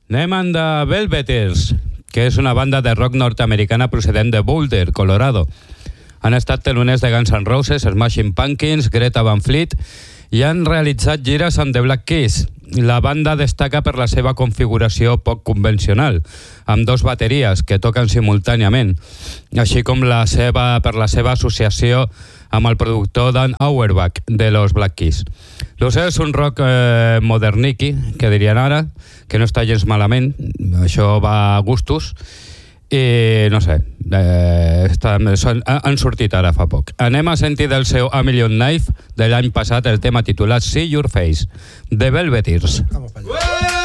Anem amb The Velvetirs, que és una banda de rock nord-americana procedent de Boulder, Colorado. Han estat teloners de Guns N' Roses, Smashing Pumpkins, Greta Van Fleet i han realitzat gires amb The Black Keys. La banda destaca per la seva configuració poc convencional, amb 2 bateries que toquen simultàniament, així com per la seva associació amb el productor Dan Auerbach de los Black Keys. El seu és un rock moderniqui, que dirien ara, que no està gens malament, això va a gustos, i no sé, han sortit ara fa poc. Anem a sentir del seu A Million Knife de l'any passat el tema titulat See Your Face, de Velvetirs. Vamos para allá.